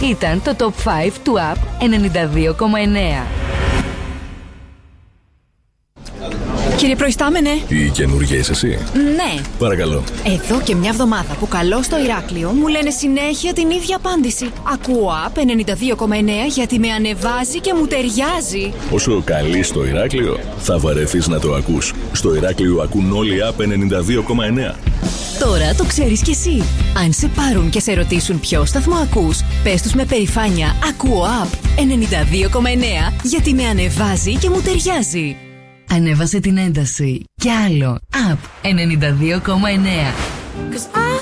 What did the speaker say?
Ήταν το Top 5 του App 92,9. Κύριε Προϊστάμενε. Η καινούργια είσαι εσύ? Ναι. Παρακαλώ. Εδώ και μια εβδομάδα που καλώ στο Ηράκλειο μου λένε συνέχεια την ίδια απάντηση. Ακούω App 92,9 γιατί με ανεβάζει και μου ταιριάζει. Όσο καλεί στο Ηράκλειο, θα βαρεθείς να το ακούς. Στο Ηράκλειο ακούν όλοι App 92,9. Τώρα το ξέρεις κι εσύ. Αν σε πάρουν και σε ρωτήσουν ποιο σταθμό ακούς, πες τους με περηφάνεια ακούω App 92,9 γιατί με ανεβάζει και μου ταιριάζει. Ανέβασε την ένταση. Κι άλλο. App 92,9.